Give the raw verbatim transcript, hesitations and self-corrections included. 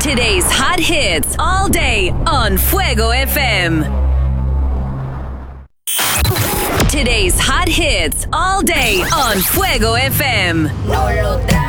Today's hot hits all day on Fuego F M. Today's hot hits all day on Fuego F M. No lo traes.